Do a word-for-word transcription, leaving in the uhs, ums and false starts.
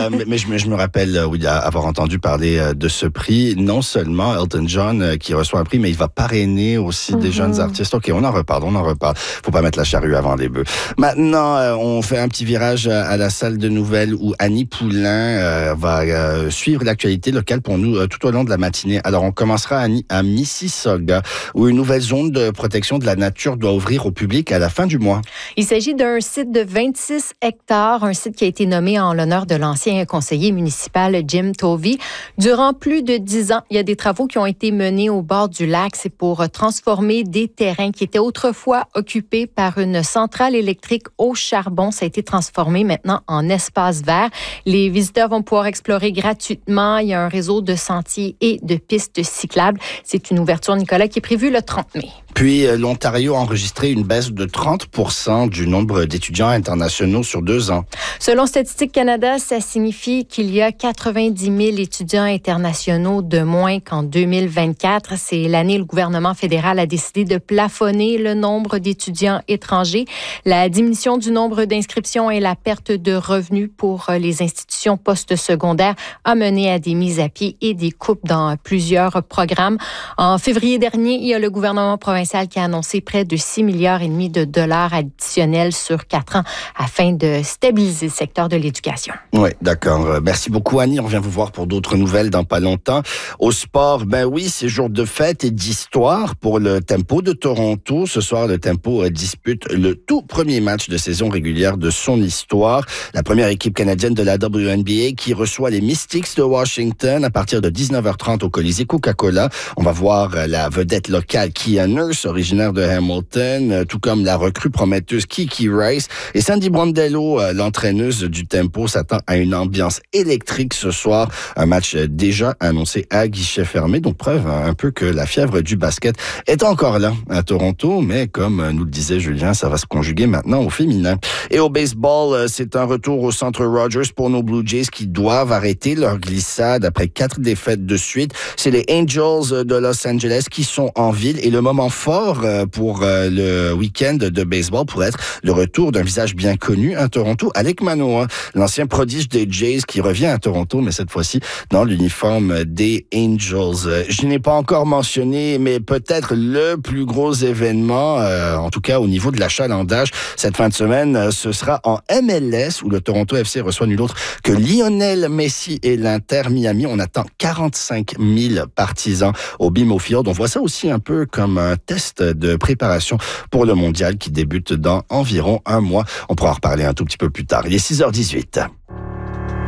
euh, mais, mais je, me, je me rappelle euh, oui, avoir entendu parler euh, de ce prix. Non seulement Elton John euh, qui reçoit un prix, mais il va parrainer aussi mm-hmm. des jeunes artistes. OK, on en reparle, on en reparle. Faut pas mettre la charrue avant les bœufs. Maintenant, euh, on fait un petit virage à la salle de nouvelles où Annie Poulain euh, va euh, suivre l'actualité locale pour nous euh, tout au long de la matinée. Alors, on commencera à, à Mississauga, où une nouvelle zone de protection de la nature doit ouvrir au public à la fin du mois. Il s'agit d'un site de vingt-six hectares, un site qui a été nommé en l'honneur de l'ancien conseiller municipal Jim Tovey. Durant plus de dix ans, il y a des travaux qui ont été menés au bord du lac. C'est pour transformer des terrains qui étaient autrefois occupés par une centrale électrique au charbon. Ça a été transformé maintenant en espace vert. Les visiteurs vont pouvoir explorer gratuitement. Il y a un réseau de sentiers et de pistes cyclables. C'est une ouverture, Nicolas, qui est prévue le trente mai. Puis, l'Ontario a enregistré une baisse de trente pour cent du nombre d'étudiants internationaux sur deux ans. Selon Statistique Canada, ça signifie qu'il y a quatre-vingt-dix mille étudiants internationaux de moins qu'en deux mille vingt-quatre. C'est l'année où le gouvernement fédéral a décidé de plafonner le nombre d'étudiants étrangers. La diminution du nombre d'inscriptions et la perte de revenus pour les institutions postsecondaires a mené à des mises à pied et des coupes dans plusieurs programmes. En février dernier, il y a le gouvernement provincial qui a annoncé près de six milliards et demi de dollars additionnels sur quatre ans afin de stabiliser le secteur de l'éducation. Oui, d'accord. Merci beaucoup, Annie. On vient vous voir pour d'autres nouvelles dans pas longtemps. Au sport, ben oui, c'est jour de fête et d'histoire pour le Tempo de Toronto. Ce soir, le Tempo dispute le tout premier match de saison régulière de son histoire. La première équipe canadienne de la W N B A qui reçoit les Mystics de Washington à partir de dix-neuf heures trente au Colisée Coca-Cola. On va voir la vedette locale Kia Nurse, originaire de Hamilton, tout comme la recrue prometteuse Kiki Rice. Et Sandy Brondello, l'entraîneuse du Tempo, s'attend à une ambiance électrique ce soir. Un match déjà annoncé à guichet fermé, donc preuve un peu que la fièvre du basket est encore là à Toronto, mais comme nous le disait Julien, ça va se conjuguer maintenant au féminin. Et au baseball, c'est un retour au centre Rogers pour nos Blue Jays qui doivent arrêter leur glissade après quatre défaites de suite. C'est les Angels de Los Angeles qui sont en ville et le moment fort pour le week-end de baseball pourrait être le retour d'un visage bien connu à Toronto, Alek Manoah, l'ancien prodige des Jays qui revient à Toronto, mais cette fois-ci dans l'uniforme des Angels. Je n'ai pas encore mentionné, mais peut-être le plus gros événement, euh, en tout cas au niveau de l'achalandage, cette fin de semaine, ce sera en M L S où le Toronto F C reçoit nul autre que Lionel Messi et l'Inter Miami. On attend quarante-cinq mille partisans au B M O Field. On voit ça aussi un peu comme un test de préparation pour le mondial qui débute dans environ un mois. On pourra en reparler un tout petit peu plus tard. Il est six heures dix-huit.